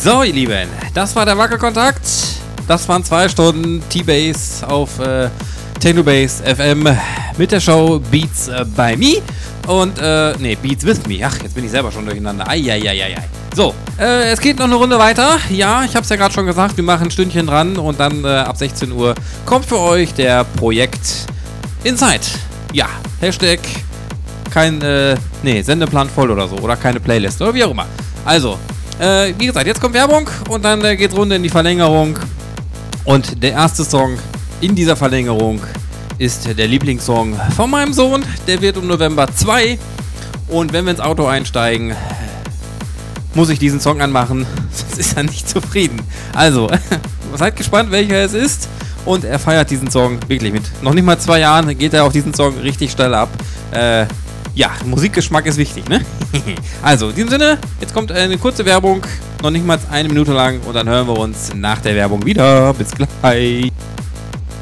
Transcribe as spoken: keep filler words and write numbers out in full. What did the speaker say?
So, ihr Lieben, das war der Wackelkontakt. Das waren zwei Stunden T-Bass auf äh, Technobase F M mit der Show Beats äh, by Me und, äh, nee, Beats with Me. Ach, jetzt bin ich selber schon durcheinander. Eieieiei. So, äh, es geht noch eine Runde weiter. Ja, ich hab's ja gerade schon gesagt, wir machen ein Stündchen dran und dann äh, ab sechzehn Uhr kommt für euch der Projekt Inside. Ja, Hashtag kein, äh, nee, Sendeplan voll oder so oder keine Playlist oder wie auch immer. Also, äh, wie gesagt, jetzt kommt Werbung und dann äh, geht's runter in die Verlängerung. Und der erste Song in dieser Verlängerung ist der Lieblingssong von meinem Sohn. Der wird um November zwei. Und wenn wir ins Auto einsteigen, muss ich diesen Song anmachen. Sonst ist er nicht zufrieden. Also, seid gespannt, welcher es ist. Und er feiert diesen Song wirklich mit noch nicht mal zwei Jahren. Geht er auf diesen Song richtig steil ab. Äh, ja, Musikgeschmack ist wichtig, ne? Also, in diesem Sinne, jetzt kommt eine kurze Werbung. Noch nicht mal eine Minute lang. Und dann hören wir uns nach der Werbung wieder. Bis gleich.